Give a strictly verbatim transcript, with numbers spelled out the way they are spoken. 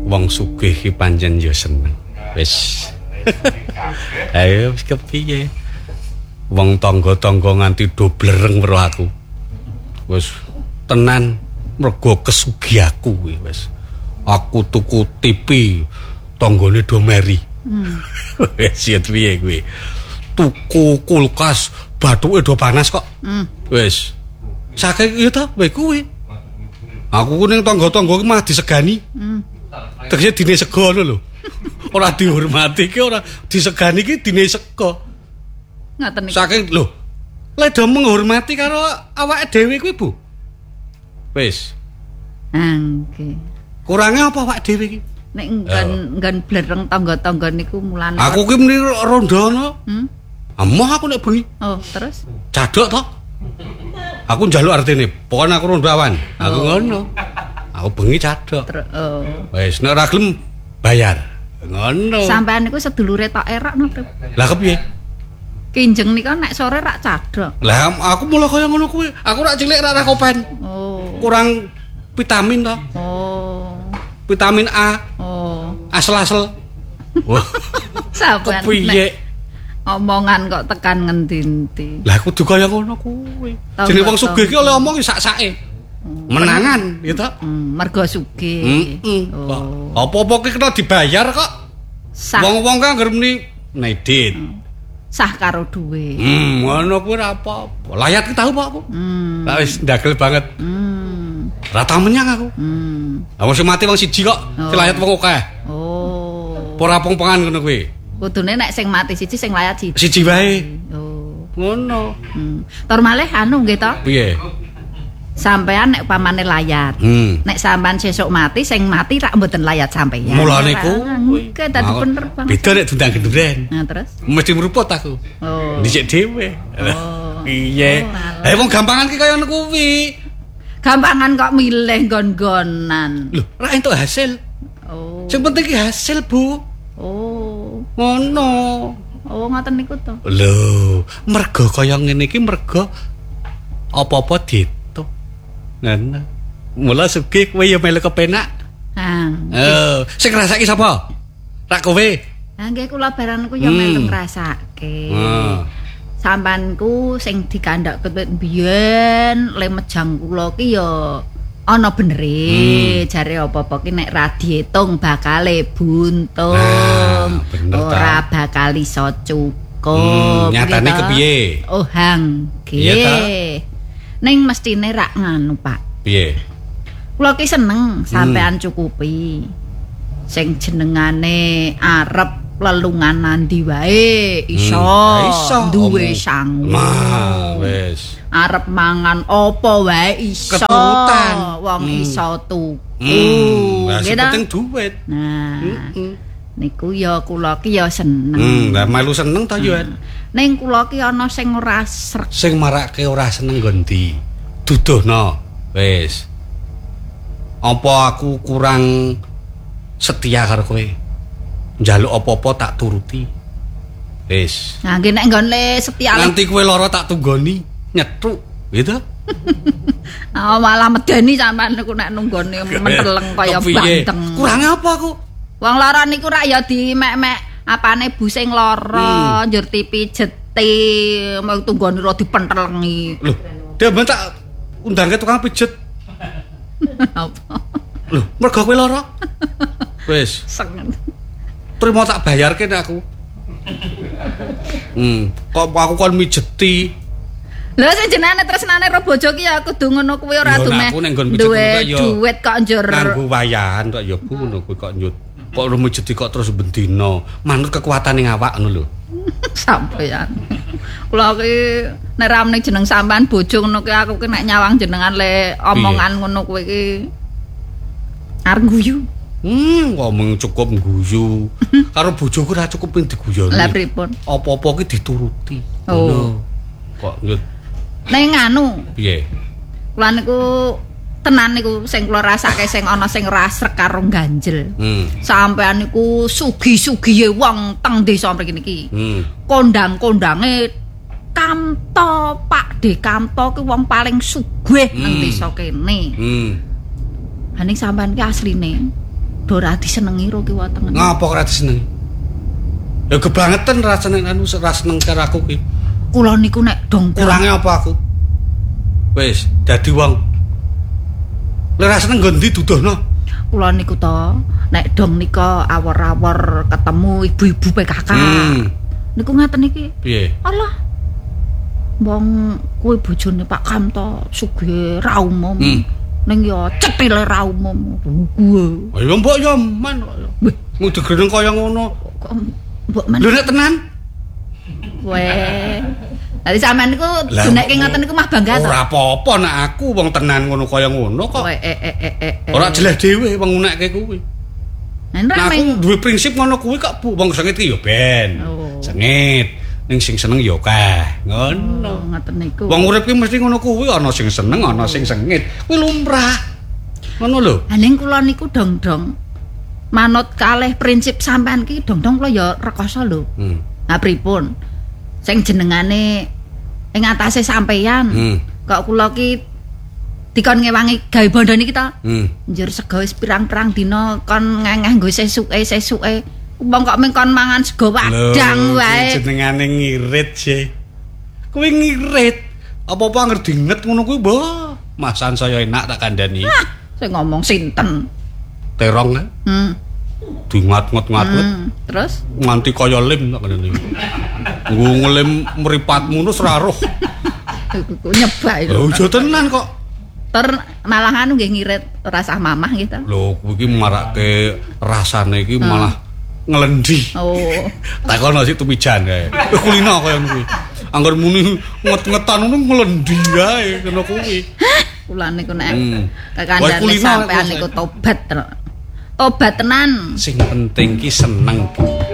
wong sugih ki pancen ya seneng. Wis. Ayo wis kepiye? Wong tangga-tangga nganti do blereng karo aku. Wis tenan mergo kesugihaku kuwi wis. Aku tuku T V tanggane do meri. Hmm. Wis piye kuwi. Tuku kulkas bathuke do panas kok. Hmm. Wis. Saking iya ta wae kuwi. Aku ku ning tangga-tangga ki mah disegani. Hmm. Tegese dine sego ngono lho. Ora dihormati ki ora disegani ki dine sego. Ngoten niku. Saking lho. Lek do menghormati karo awake dhewe kuwi, Bu. Wis. Nggih. Kurange apa awake dhewe iki? Nek nggon nggon blereng tangga-tangga niku mulane. Aku ki muni rondono. Hmm. Emoh aku nek bengi. Oh, terus? Cadok to? Aku njaluk artine, pokoknya aku rondo awan. Aku oh. ngono. Aku bengi cadok. Oh. Wis nek ora gelem bayar. Ngono. Sampean niku sedulure tok erak napa? Lah kepiye? Kinjeng nika nek sore rak cadok. Lah aku mulai kaya ngono kuwi. Aku rak cilik rak rak kopen. Oh. Kurang vitamin to. Oh. Vitamin A. Oh. Asel-asel. Wah. Sampean kepiye? Omongan kok tekan ngendi-endi. Lah kudu kaya ngono kuwi. Jenenge wong sugih ki oleh omong sak-sake. Menangan, ya toh? Hmm, mergo sugih. Heeh. Oh. Apa-apa ki kena dibayar kok. Wong-wong kan anggere muni nedit. Hmm. Sah karo duwe. Hmm, ngono kuwi ora apa-apa. Layat ki tau Pak aku. Hmm. Lah wis ndagel banget. Hmm. Ora tau menyang aku. Hmm. Lah wong sing mati wong siji kok, oh. Sing layat wong akeh. Oh. Ora pong-pongan ngono kuwi. Kudune nek sing mati siji sing layat siji. Siji wae. Oh. Ngono. Hmm. Tur malih anu nggih to? Piye? Sampean nek upamane layat. Hmm. Nek sampean sesuk mati sing mati rak mboten layat sampeyan. Mulane kuwi. Kuwi dadi bener banget. Beda nek dundang genduren. Nah, terus? Mesti meruput aku. Oh. Dhisik dhewe. Oh. Piye? Lah wong gampangan ki kaya ngono kuwi. Gampangan kok milih nggon-nggonan. Lho, rak entuk hasil. Oh. Sing penting ki hasil, Bu. Oh. Ngono. Oh, ngoten niku to. Lho, mergo kaya ngene iki mergo apa-apa ditu. Ngono. Mula sugih kowe ya melu kepenak. Ha. Oh, sing ngrasake sapa? Rak kowe. Ha nggih kula baranku ya melu ngrasake. Heeh. Sampanku sing dikandhake biyen le mejang kula ki ya ana benere, hmm. Jare apa-apa ki nek ra diitung bakale buntung. Nah, ora bakal iso cukup. Hmm, nyatane kepiye? Oh, hang. Nggih. Ning mestine rak nganu, Pak. Piye? Kula ki seneng sampean hmm. cukupi. Sing jenengane arep lelungan nandi wae iso, hmm, iso. Duwe sangu. Nah, wis. Arep mangan apa wae iso. Keturutan. Wong hmm. iso tuku. Hmm, lah sing penting duit. Nah. Hmm. Niku ya kula ki ya seneng. Hmm, lah melu seneng ta yo. Hmm. Ning kula ki ana sing ora srek. Sing marake ora seneng nggondi. Duduhno. Wis. Apa aku kurang setia karo kowe? Njaluk apa-apa tak turuti. Wis. Nah, nggih nek nggone setia. Nanti kowe lara tak tunggoni, nyethuk, gitu. Oh, malah medeni sampean niku nek nunggone menteleng kaya banteng. Kurang apa aku? Wong lara niku rak ya dimek-mek apane bu sing lara, hmm. njur dipijeti, mau tunggone ora dipentelengi. Lho, demben tak undangke tukang pijet. Apa? Lho, mergo kowe lara. Wis. Sengen. Terima tak bayarke nek aku. Hmm, kok aku kon mijeti. Lha sing jenenge tresnane karo bojo ki ya kudu ngono kuwi ora dumeh. Duwe duit kok njur nganggo wayahan kok ya Bu ngono kuwi kok njut. Kok ora mijeti kok terus bendina. Manut kekuatane awak ngono lho. Sampeyan. Kula ki nek ra meneng jeneng sampean bojo ngono ki aku ki nek nyawang jenengan le omongan ngono kuwi ki arep guyu. Hmm, ngomong cukup guyu. Karo bojoku ora cukup ping diguyoni. Lah pripun? Apa-apa ki dituruti. Oh. Kok njut. Ning anu. Piye? Kula niku tenan niku sing kula rasake sing ana sing rasrek karo ganjel. Hmm. Sampean niku sugi-sugihe wong teng desa mriki niki. Hmm. Kondang-kondange Kamto, Pak De Kamto ki wong paling sugih hmm. nang desa kene. Hmm. Ha ning sampean ki asline do ora disenengi ro kiwa tengen. Ngapa ora disenengi? Ya kebangetan rasane anu ora seneng karo aku ki. Kula niku nek dong kurange apa aku? Wis dadi wong lek ra seneng nggo ndi duduhno. Kula niku to nek dong nika awor-awor ketemu ibu-ibu P K K. Hmm. Niku ngaten iki. Piye? Alah. Wong kuwi bojone Pak Kamto sugih ra umum. Hmm. Ning ya cethile ra umum. Kuwe. Ayo mbok yo man. Wih, mau digendeng kaya ngono. Kok mbok men. Lho nek tenan. Weh. Dadi sampean niku denekke ngoten niku mah bangga to. Ora apa-apa nek aku wong tenan ngono kaya ngono kok. Eh eh eh eh. Ora jelas dhewe wong ngunekke kuwi. Nah, aku duwe prinsip ngono kuwi kok wong sengit ki yo ben. Oh. Sengit. Ning sing seneng ya akeh. Ngono. Oh, ngoten niku. Wong urip ki mesti ngono kuwi, ana sing seneng, ana sing sengit. Kuwi lumrah. Ngono lho. Ha ning kula niku dong-dong manut kalih prinsip sampean ki dong-dong kula ya rekoso lho. Hmm. Nah pripun? Sing jenengane ing atase sampeyan. Hmm. Kok kula ki dikon ngewangi gawe bondo niki to. Hmm. Njur sego wis pirang-pirang dina kon ngengeh nggo sesuke-sesuke. Wong kok mengkon mangan sego wadang wae. Jenengane ngirit sih. Kuwi ngirit. Apa-apa anggere dinget ngono kuwi, mbah. Masan saya enak tak kandhani. Ah, sing ngomong sinten? Terong kan? Hmm. Dingat-ngat-ngat. Hmm. Terus nganti kaya lem tak kandhani. Nggo ngelem mripatmu nus ra roh. Nyebak itu. Lho, aja tenan kok. Ter malah anu nggih ngirit rasa mamah gitu. Lho, kuwi iki marake rasane iki hmm. malah ngelendi. Oh. Takono sik tumijan kae. Eh kulino kaya kuwi. Angger muni nget-ngetan ngono ngelendi ae kena kuwi. Kula niku nek kekandhane sampean niku tobat. Tobat tenan. Sing penting ki seneng.